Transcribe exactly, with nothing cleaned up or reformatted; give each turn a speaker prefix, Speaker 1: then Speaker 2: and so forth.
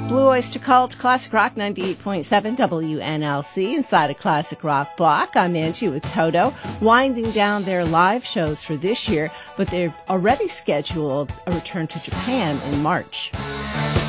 Speaker 1: Blue Oyster Cult, Classic Rock ninety-eight point seven W N L C, inside a Classic Rock block. I'm Angie with Toto, winding down their live shows for this year, but they've already scheduled a return to Japan in March.